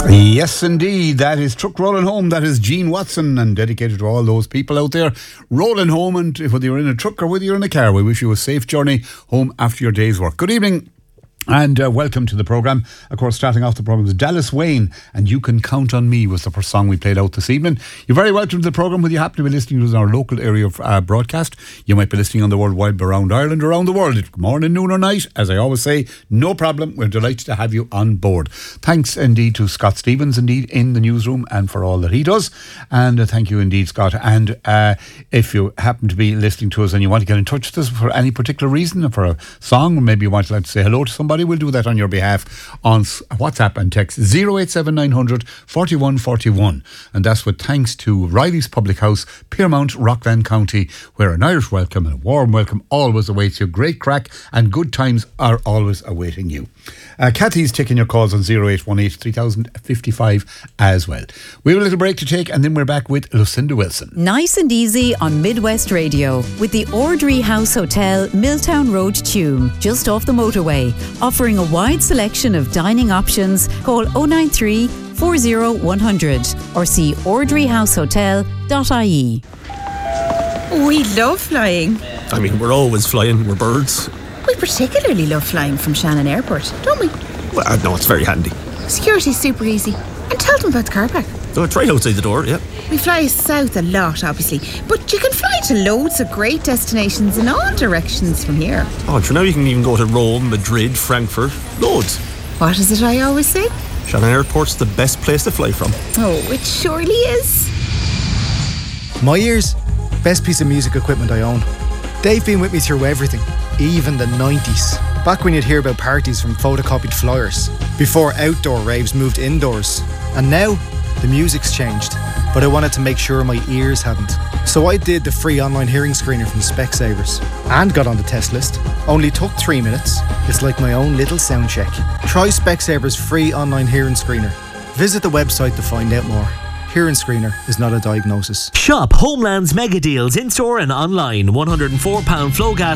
Yes, indeed. That is Truck Rolling Home. That is Gene Watson, and dedicated to all those people out there rolling home. And whether you're in a truck or whether you're in a car, we wish you a safe journey home after your day's work. Good evening. And welcome to the programme. Of course, starting off the programme is Dallas Wayne, and You Can Count on Me was the first song we played out this evening. You're very welcome to the programme, whether you happen to be listening to us in our local area of broadcast. You might be listening on the World Wide, around Ireland, around the world. Morning, noon or night, as I always say, no problem. We're delighted to have you on board. Thanks indeed to Scott Stevens, indeed, in the newsroom, and for all that he does. And thank you indeed, Scott. And if you happen to be listening to us and you want to get in touch with us for any particular reason, for a song, or maybe you want to like to say hello to somebody, we'll do that on your behalf on WhatsApp and text 087900 4141. And that's with thanks to Riley's Public House, Piermount, Rockland County, where an Irish welcome and a warm welcome always awaits you. Great crack and good times are always awaiting you. Kathy's taking your calls on 0818 3055 as well. We have a little break to take, and then we're back with Lucinda Wilson. Nice and easy on Midwest Radio with the Ordry House Hotel, Milltown Road, Tuam, just off the motorway. Offering a wide selection of dining options. Call 093 40 100 or see ordryhousehotel.ie. We love flying. I mean, we're always flying, we're birds. We particularly love flying from Shannon Airport, don't we? Well, no, it's very handy. Security's super easy. And tell them about the car park. So it's right outside the door, yeah. We fly south a lot, obviously, but you can fly to loads of great destinations in all directions from here. Oh, and for now you can even go to Rome, Madrid, Frankfurt, loads. What is it I always say? Shannon Airport's the best place to fly from. Oh, it surely is. My ears, best piece of music equipment I own. They've been with me through everything, even the 90s. Back when you'd hear about parties from photocopied flyers, before outdoor raves moved indoors. And now, the music's changed, but I wanted to make sure my ears hadn't. So I did the free online hearing screener from Specsavers and got on the test list. Only took 3 minutes. It's like my own little sound check. Try Specsavers free online hearing screener. Visit the website to find out more. Hearing screener is not a diagnosis. Shop Homeland's mega deals in store and online. £104 flow gas